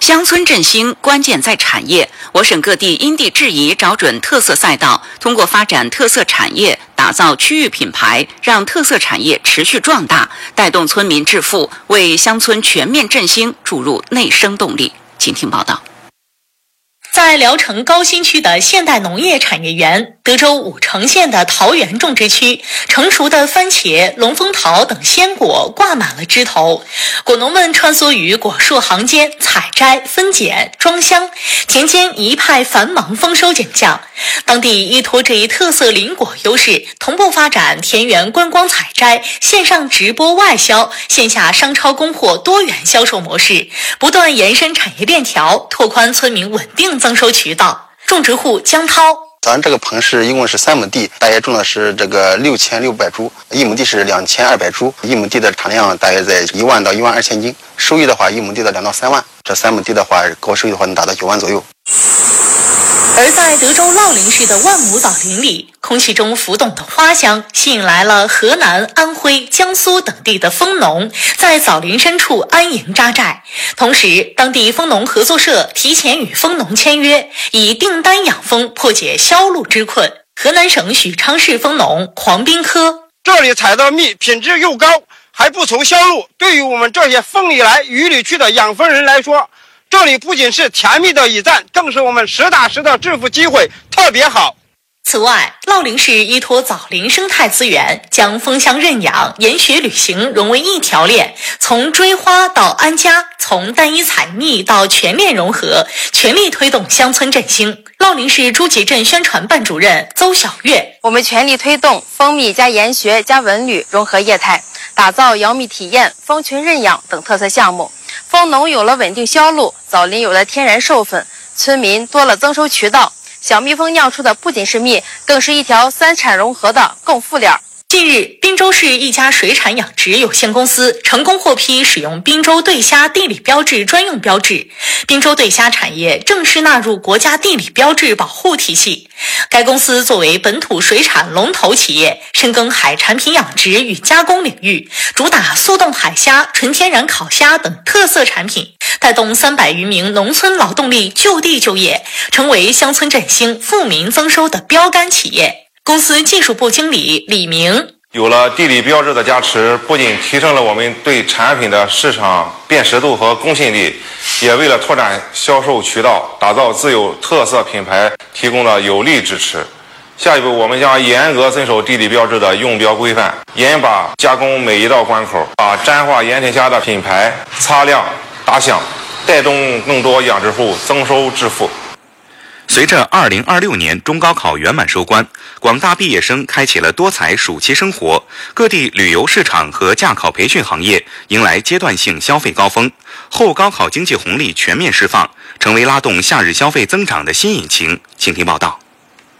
乡村振兴关键在产业，我省各地因地制宜找准特色赛道，通过发展特色产业，打造区域品牌，让特色产业持续壮大，带动村民致富，为乡村全面振兴注入内生动力。请听报道。 在聊城高新区的现代农业产业园，德州武城县的桃园种植区，成熟的番茄、龙凤桃等鲜果挂满了枝头，果农们穿梭于果树行间，采摘、分拣、装箱，田间一派繁忙丰收景象。当地依托这一特色林果优势，同步发展田园观光采摘、线上直播外销、线下商超供货多元销售模式，不断延伸产业链条，拓宽村民稳定增收渠道。种植户江涛， 咱这个棚是一共是3亩地，大约种的是这个6600株，1亩地是2200株，1亩地的产量大约在1万到1万2000斤，收益的话1亩地的2到3万，这3亩地的话高收益的话能达到9万左右。 而在德州乐陵市的万亩枣林里，空气中浮动的花香吸引来了河南、安徽、江苏等地的蜂农，在枣林深处安营扎寨。同时，当地蜂农合作社提前与蜂农签约，以订单养蜂，破解销路之困。河南省许昌市蜂农黄斌科， 这里采的蜜品质又高，还不愁销路。对于我们这些风里来雨里去的养蜂人来说，这里不仅是甜蜜的驿站，更是我们实打实的致富机会，特别好。 此外，乐陵市依托枣林生态资源，将蜂箱认养、研学旅行融为一条链，从追花到安家，从单一采蜜到全链融合，全力推动乡村振兴。乐陵市诸集镇宣传办主任邹小月， 我们全力推动蜂蜜加研学加文旅融合业态，打造摇蜜体验、蜂群认养等特色项目。蜂农有了稳定销路，枣林有了天然授粉，村民多了增收渠道。小蜜蜂酿出的不仅是蜜，更是一条3产融合的供富链。 近日，滨州市一家水产养殖有限公司成功获批使用滨州对虾地理标志专用标志，滨州对虾产业正式纳入国家地理标志保护体系。该公司作为本土水产龙头企业，深耕海产品养殖与加工领域，主打速冻海虾、纯天然烤虾等特色产品，带动300余名农村劳动力就地就业，成为乡村振兴、富民增收的标杆企业。公司技术部经理李明， 有了地理标志的加持，不仅提升了我们对产品的市场辨识度和公信力，也为了拓展销售渠道、打造自有特色品牌提供了有力支持。下一步，我们将严格遵守地理标志的用标规范，严把加工每一道关口，把沾化盐田虾的品牌擦亮打响，带动更多养殖户增收致富。 随着2026年中高考圆满收官，广大毕业生开启了多彩暑期生活，各地旅游市场和驾考培训行业迎来阶段性消费高峰，后高考经济红利全面释放，成为拉动夏日消费增长的新引擎。请听报道。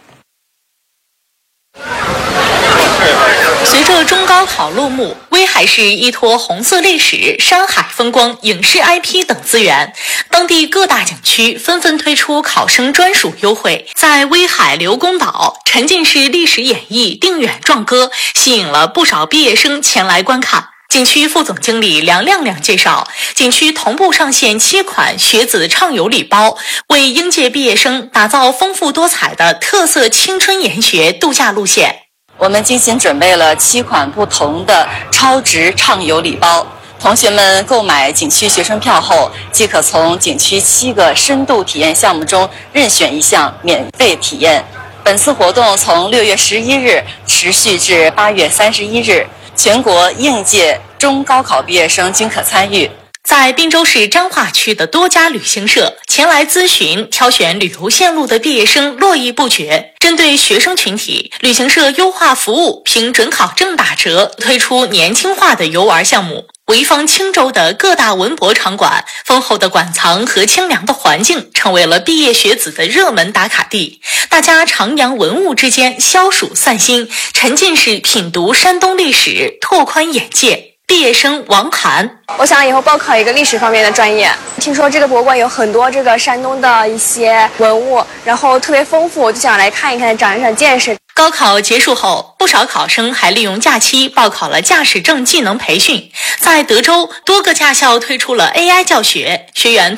随着中高考落幕，威海市依托红色历史、山海风光、影视 IP 等资源，当地各大景区纷纷推出考生专属优惠。在威海刘公岛，沉浸式历史演绎定远壮歌，吸引了不少毕业生前来观看。景区副总经理梁亮亮介绍，景区同步上线7款学子畅游礼包，为应届毕业生打造丰富多彩的特色青春研学度假路线。 我们精心准备了7款不同的超值畅游礼包，同学们购买景区学生票后，即可从景区7个深度体验项目中任选一项免费体验。本次活动从6月11日持续至8月31日，全国应届中高考毕业生均可参与。 在滨州市彰化区的多家旅行社前来咨询、挑选旅游线路的毕业生络绎不绝。针对学生群体，旅行社优化服务，凭准考证打折，推出年轻化的游玩项目。潍坊青州的各大文博场馆，丰厚的馆藏和清凉的环境，成为了毕业学子的热门打卡地。大家徜徉文物之间，消暑散心，沉浸式品读山东历史，拓宽眼界。毕业生王涵， 我想以后报考一个历史方面的专业。听说这个博物馆有很多这个山东的一些文物，然后特别丰富，我就想来看一看，长一长见识。 高考结束后，不少考生还利用假期报考了驾驶证技能培训。在德州，多个驾校推出了 AI 教学，学员